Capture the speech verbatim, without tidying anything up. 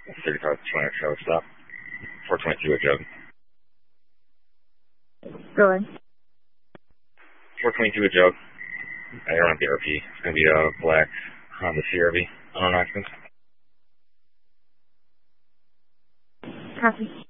thirty-five twenty trailer stop. four twenty-two a jug. Go ahead. four twenty-two a jug. I don't have the R P. It's going to be a black Honda C R V. Unknown occupants. Copy.